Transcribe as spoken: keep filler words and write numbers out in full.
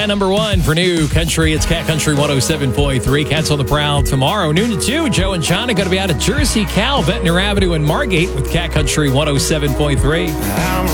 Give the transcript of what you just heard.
at number one for new country. It's Cat Country one oh seven point three. Cats on the Prowl tomorrow, noon to two. Joe and China going to be out at Jersey Cal, Ventnor Avenue in Margate with Cat Country one oh seven point three.